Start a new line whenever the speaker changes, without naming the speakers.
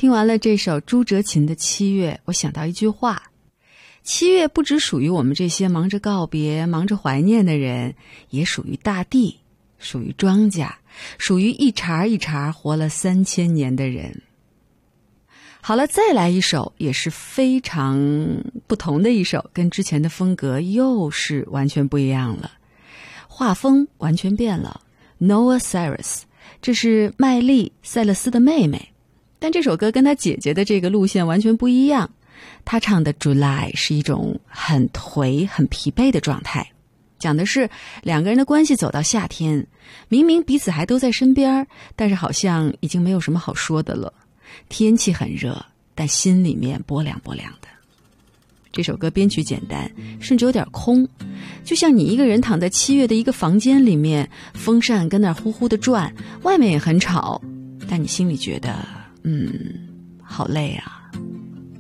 听完了这首朱哲琴的《七月》，我想到一句话：七月不只属于我们这些忙着告别、忙着怀念的人，也属于大地，属于庄稼，属于一茬一茬活了3000年的人。好了，再来一首也是非常不同的一首，跟之前的风格又是完全不一样了，画风完全变了。 Noah Cyrus， 这是麦莉塞勒斯的妹妹，但这首歌跟她姐姐的这个路线完全不一样。她唱的 July 是一种很颓很疲惫的状态，讲的是两个人的关系走到夏天，明明彼此还都在身边，但是好像已经没有什么好说的了。天气很热，但心里面波凉波凉的。这首歌编曲简单，甚至有点空，就像你一个人躺在7月的一个房间里面，风扇跟那儿呼呼的转，外面也很吵，但你心里觉得好累啊。